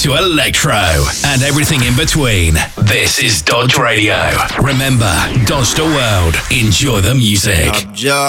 to electro and everything in between. This is Dodge Radio. Remember, Dodge the world. Enjoy the music.